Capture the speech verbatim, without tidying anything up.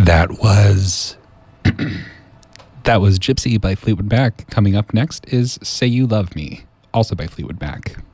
That was that was Gypsy by Fleetwood Mac. Coming up next is Say You Love Me, also by Fleetwood Mac.